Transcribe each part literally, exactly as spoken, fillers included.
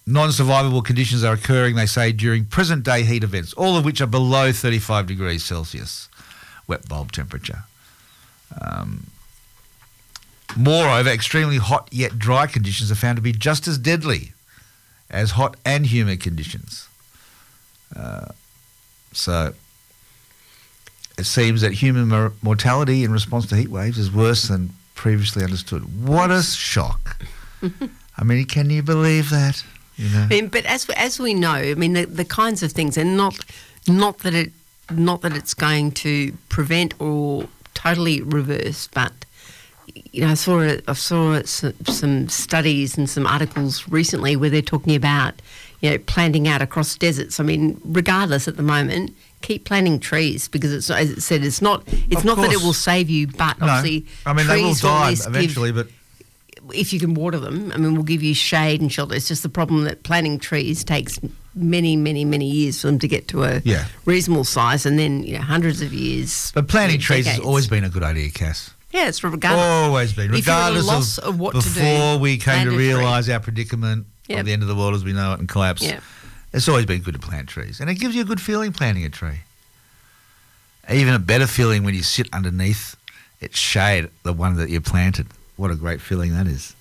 non-survivable conditions are occurring, they say, during present-day heat events, all of which are below thirty-five degrees Celsius, wet bulb temperature. Um, moreover, extremely hot yet dry conditions are found to be just as deadly as hot and humid conditions. Uh, so it seems that human mor- mortality in response to heat waves is worse than previously understood. What a shock. I mean, can you believe that? You know? I mean, but as as we know, I mean, the, the kinds of things, and not not that it not that it's going to prevent or totally reverse, but you know, I saw a, I saw some, some studies and some articles recently where they're talking about, you know, planting out across deserts. I mean, regardless at the moment, keep planting trees because it's, as it said, it's not it's Of not that course. it will save you, but No, obviously I mean, they will trees will die at least eventually, give, but if you can water them, I mean, we'll give you shade and shelter. It's just the problem that planting trees takes many, many, many years for them to get to a Yeah. reasonable size, and then, you know, hundreds of years. but planting yeah, trees has decades. always been a good idea, Cass. Yeah, it's regardless. Always been, If you're at a regardless loss of, of what to do, before we came plant to a tree. realise our predicament Yep. of the end of the world as we know it and collapse. Yeah. It's always been good to plant trees, and it gives you a good feeling planting a tree. Even a better feeling when you sit underneath its shade, the one that you planted. What a great feeling that is.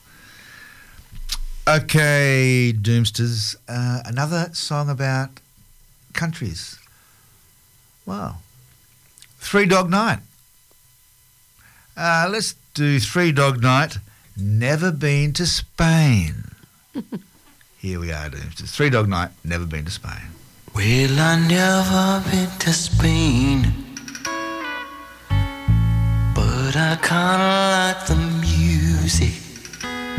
Okay, Doomsters, uh, another song about countries. Wow. Three Dog Night. Uh, let's do Three Dog Night, Never Been to Spain. Here we are, Doomsters. Three Dog Night, Never Been to Spain. Well, I never been to Spain, but I kinda like the music.